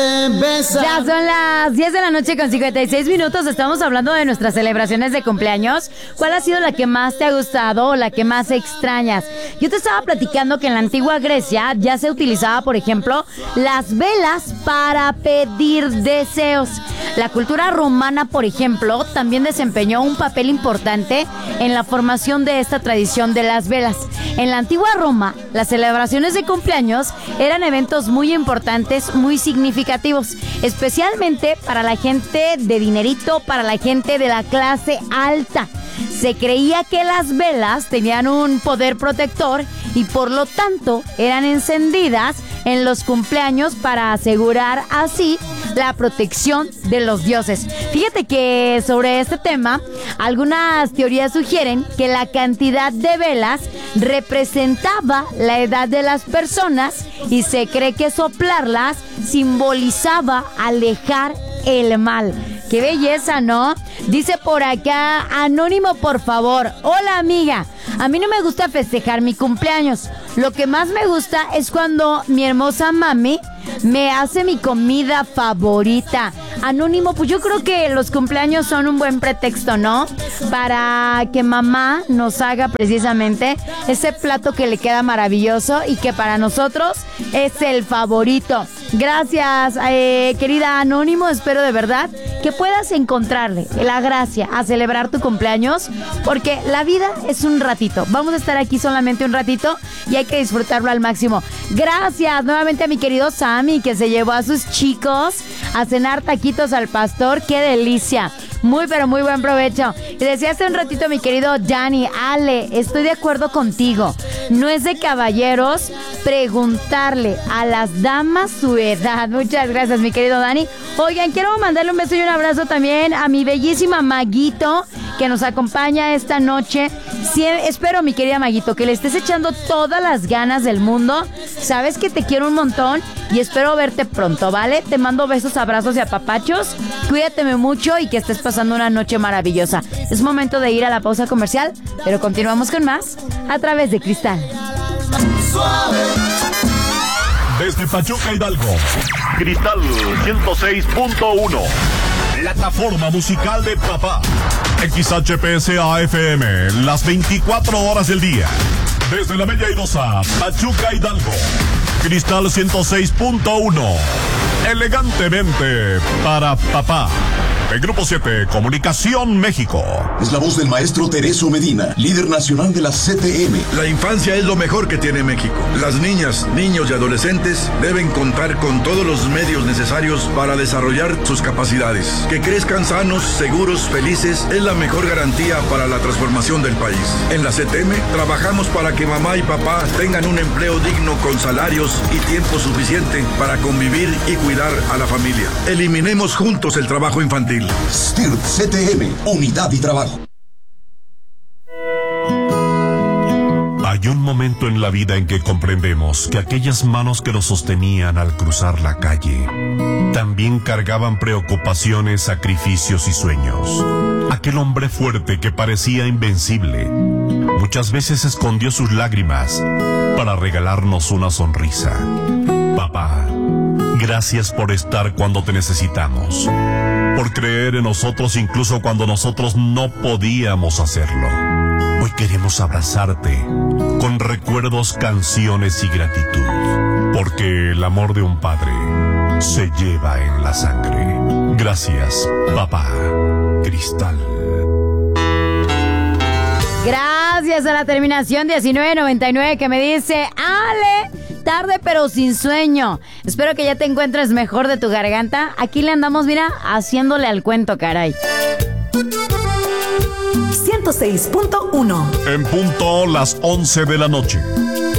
Ya son las 10 de la noche con 56 minutos. Estamos hablando de nuestras celebraciones de cumpleaños. ¿Cuál ha sido la que más te ha gustado o la que más extrañas? Yo te estaba platicando que en la antigua Grecia ya se utilizaba, por ejemplo, las velas para pedir deseos. La cultura romana, por ejemplo, también desempeñó un papel importante en la formación de esta tradición de las velas. En la antigua Roma, las celebraciones de cumpleaños eran eventos muy importantes, muy significativos, especialmente para la gente de dinerito, para la gente de la clase alta. Se creía que las velas tenían un poder protector y por lo tanto eran encendidas en los cumpleaños para asegurar así la protección de los dioses. Fíjate que sobre este tema, algunas teorías sugieren que la cantidad de velas representaba la edad de las personas y se cree que soplarlas simbolizaba alejar el mal. ¡Qué belleza!, ¿no? Dice por acá, Anónimo, por favor. Hola, amiga. A mí no me gusta festejar mi cumpleaños. Lo que más me gusta es cuando mi hermosa mami me hace mi comida favorita. Anónimo, pues yo creo que los cumpleaños son un buen pretexto, ¿no? Para que mamá nos haga precisamente ese plato que le queda maravilloso y que para nosotros es el favorito. Gracias, querida Anónimo. Espero de verdad que puedas encontrarle la gracia a celebrar tu cumpleaños, porque la vida es un ratito. Vamos a estar aquí solamente un ratito y hay que disfrutarlo al máximo. Gracias nuevamente a mi querido Sammy, que se llevó a sus chicos a cenar taquitos al pastor. ¡Qué delicia! Muy, pero muy buen provecho. Y decía hace un ratito mi querido Dani, Ale, estoy de acuerdo contigo. No es de caballeros preguntarle a las damas su edad. Muchas gracias, mi querido Dani. Oigan, quiero mandarle un beso y un abrazo también a mi bellísima Maguito, que nos acompaña esta noche. Sí, espero, mi querida Maguito, que le estés echando todas las ganas del mundo. Sabes que te quiero un montón y espero verte pronto, ¿vale? Te mando besos, abrazos y apapachos. Cuídateme mucho y que estés pasando una noche maravillosa. Es momento de ir a la pausa comercial, pero continuamos con más a través de Cristal. Desde Pachuca, Hidalgo, Cristal 106.1, plataforma musical de papá. XHPSA-FM, las 24 horas del día. Desde la Bella Airosa, Pachuca, Hidalgo, Cristal 106.1, elegantemente para papá. El Grupo 7, Comunicación México. Es la voz del maestro Tereso Medina, líder nacional de la CTM. La infancia es lo mejor que tiene México. Las niñas, niños y adolescentes deben contar con todos los medios necesarios para desarrollar sus capacidades. Que crezcan sanos, seguros, felices es la mejor garantía para la transformación del país. En la CTM trabajamos para que mamá y papá tengan un empleo digno con salarios y tiempo suficiente para convivir y cuidar a la familia. Eliminemos juntos el trabajo infantil. STIRT CTM, unidad y trabajo. Hay un momento en la vida en que comprendemos que aquellas manos que nos sostenían al cruzar la calle también cargaban preocupaciones, sacrificios y sueños. Aquel hombre fuerte que parecía invencible muchas veces escondió sus lágrimas para regalarnos una sonrisa. Papá, gracias por estar cuando te necesitamos, por creer en nosotros incluso cuando nosotros no podíamos hacerlo. Hoy queremos abrazarte con recuerdos, canciones y gratitud, porque el amor de un padre se lleva en la sangre. Gracias, papá. Cristal. Gracias a la terminación 1999 que me dice, Ale, tarde pero sin sueño. Espero que ya te encuentres mejor de tu garganta. Aquí le andamos, mira, haciéndole al cuento, caray. 106.1. En punto las 11 de la noche.